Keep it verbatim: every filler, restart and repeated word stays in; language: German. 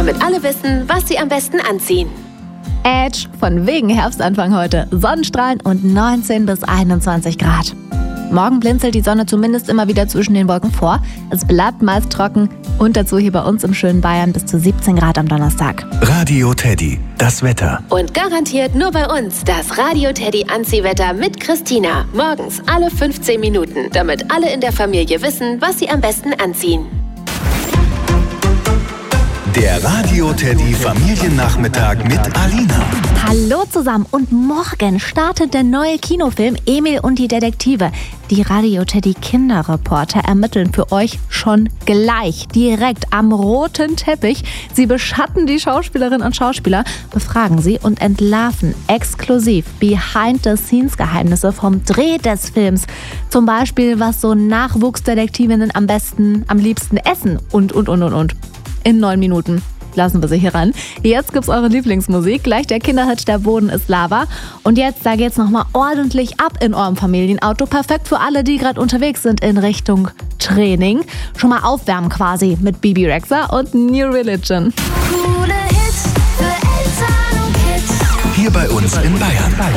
damit alle wissen, was sie am besten anziehen. Edge, von wegen Herbstanfang heute. Sonnenstrahlen und neunzehn bis einundzwanzig Grad. Morgen blinzelt die Sonne zumindest immer wieder zwischen den Wolken vor. Es bleibt meist trocken und dazu hier bei uns im schönen Bayern bis zu siebzehn Grad am Donnerstag. Radio Teddy, das Wetter. Und garantiert nur bei uns das Radio Teddy Anziehwetter mit Christina. Morgens alle fünfzehn Minuten, damit alle in der Familie wissen, was sie am besten anziehen. Der Radio Teddy Familiennachmittag mit Alina. Hallo zusammen und morgen startet der neue Kinofilm Emil und die Detektive. Die Radio Teddy Kinderreporter ermitteln für euch schon gleich, direkt am roten Teppich. Sie beschatten die Schauspielerinnen und Schauspieler, befragen sie und entlarven exklusiv Behind-the-Scenes-Geheimnisse vom Dreh des Films. Zum Beispiel, was so Nachwuchsdetektivinnen am besten, am liebsten essen und, und, und, und, und. In neun Minuten lassen wir sie hier ran. Jetzt gibt's eure Lieblingsmusik. Gleich der Kinderhit Der Boden ist Lava. Und jetzt, da geht's nochmal ordentlich ab in eurem Familienauto. Perfekt für alle, die gerade unterwegs sind in Richtung Training. Schon mal aufwärmen quasi mit Bibi Rexha und New Religion. Hier bei uns in Bayern.